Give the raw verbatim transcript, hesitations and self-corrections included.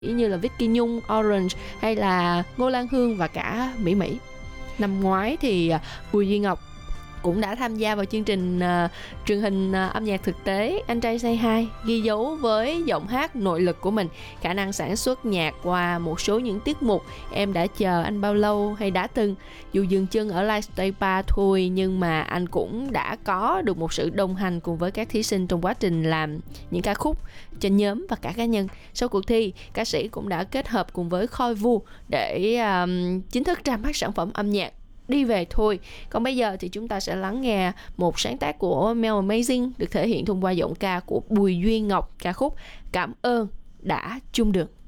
như là Vicky Nhung, Orange hay là Ngô Lan Hương và cả Mỹ Mỹ. Năm ngoái thì Bùi Duy Ngọc cũng đã tham gia vào chương trình uh, truyền hình uh, âm nhạc thực tế Anh Trai Say Hi, ghi dấu với giọng hát nội lực của mình, khả năng sản xuất nhạc qua một số những tiết mục Em Đã Chờ Anh Bao Lâu hay Đã Từng. Dù dừng chân ở Livestay Bar thôi nhưng mà anh cũng đã có được một sự đồng hành cùng với các thí sinh trong quá trình làm những ca khúc cho nhóm và cả cá nhân. Sau cuộc thi, ca sĩ cũng đã kết hợp cùng với Khoi Vu để um, chính thức ra mắt sản phẩm âm nhạc Đi Về Thôi. Còn bây giờ thì chúng ta sẽ lắng nghe một sáng tác của Mel Amazing được thể hiện thông qua giọng ca của Bùi Duy Ngọc, ca khúc Cảm Ơn Đã Chung Đường.